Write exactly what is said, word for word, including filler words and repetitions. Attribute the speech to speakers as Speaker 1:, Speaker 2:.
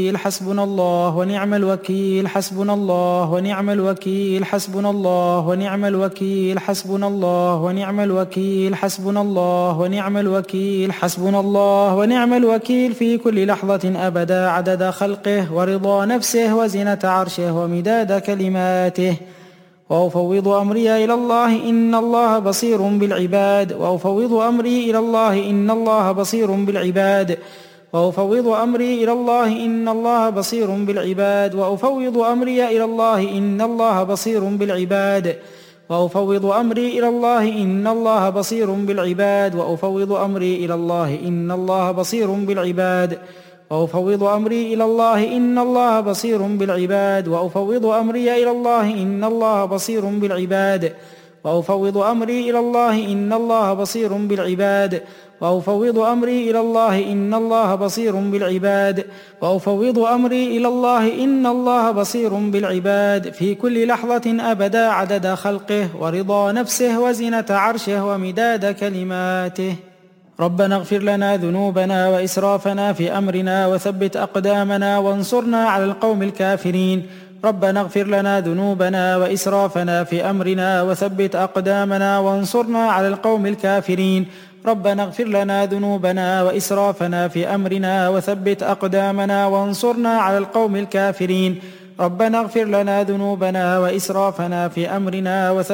Speaker 1: حسبنا الله ونعم الوكيل حسبنا الله ونعم الوكيل حسبنا الله ونعم الوكيل حسبنا الله ونعم الوكيل حسبنا الله ونعم الوكيل حسبنا الله ونعم الوكيل في كل لحظة أبدا عدد خلقه ورضا نفسه وزنة عرشه ومداد كلماته. وأفوض أمري إلى الله إن الله بصير بالعباد وأفوض أمري إلى الله إن الله بصير بالعباد وأفوض أمري إلى الله إن الله بصير بالعباد وأفوض أمري إلى الله إن الله بصير بالعباد وأفوض أمري إلى الله إن الله بصير بالعباد وأفوض أمري إلى الله إن الله بصير بالعباد وأفوض أمري إلى الله إن الله بصير بالعباد وأفوض أمري إلى الله إن الله بصير بالعباد وأفوض أمري إلى الله إن الله بصير بالعباد وأفوض أمري إلى الله إن الله بصير بالعباد وأفوض أمري إلى الله إن الله بصير بالعباد في كل لحظة أبدا عدد خلقه ورضا نفسه وزنة عرشه ومداد كلماته. ربنا اغفر لنا ذنوبنا وإسرافنا في أمرنا وثبت أقدامنا وانصرنا على القوم الكافرين. ربنا اغفر لنا ذنوبنا وإسرافنا في أمرنا وثبت أقدامنا وانصرنا على القوم الكافرين. ربنا اغفر لنا ذنوبنا وإسرافنا في أمرنا وثبت أقدامنا وانصرنا على القوم الكافرين. ربنا اغفر لنا ذنوبنا وإسرافنا في أمرنا وثبت